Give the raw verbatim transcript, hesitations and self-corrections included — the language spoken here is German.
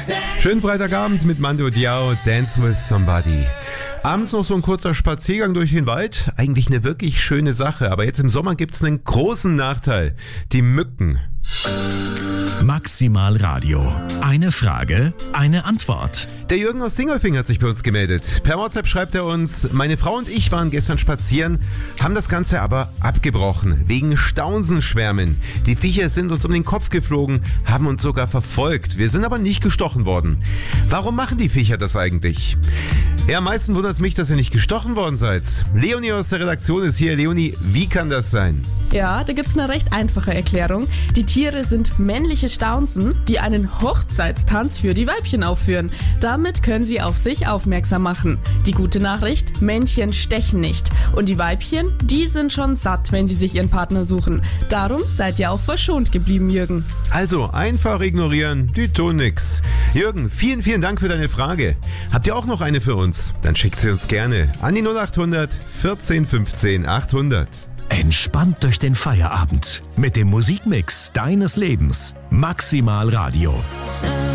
Schönen Freitagabend mit Mando Diao, Dance with Somebody. Abends noch so ein kurzer Spaziergang durch den Wald. Eigentlich eine wirklich schöne Sache. Aber jetzt im Sommer gibt's einen großen Nachteil. Die Mücken. Maximal Radio. Eine Frage, eine Antwort. Der Jürgen aus Dingolfing hat sich bei uns gemeldet. Per WhatsApp schreibt er uns: Meine Frau und ich waren gestern spazieren, haben das Ganze aber abgebrochen. Wegen Staunsenschwärmen. Die Viecher sind uns um den Kopf geflogen, haben uns sogar verfolgt. Wir sind aber nicht gestochen worden. Warum machen die Viecher das eigentlich? Ja, am meisten wundert es mich, dass ihr nicht gestochen worden seid. Leonie aus der Redaktion ist hier. Leonie, wie kann das sein? Ja, da gibt's eine recht einfache Erklärung. Die Tiere sind männliche Staunsen, die einen Hochzeitstanz für die Weibchen aufführen. Damit können sie auf sich aufmerksam machen. Die gute Nachricht: Männchen stechen nicht. Und die Weibchen, die sind schon satt, wenn sie sich ihren Partner suchen. Darum seid ihr auch verschont geblieben, Jürgen. Also einfach ignorieren, die tun nix. Jürgen, vielen, vielen Dank für deine Frage. Habt ihr auch noch eine für uns? Dann schickt sie uns gerne an die null acht hundert vierzehn fünfzehn achthundert. Entspannt durch den Feierabend mit dem Musikmix deines Lebens. Maximal Radio.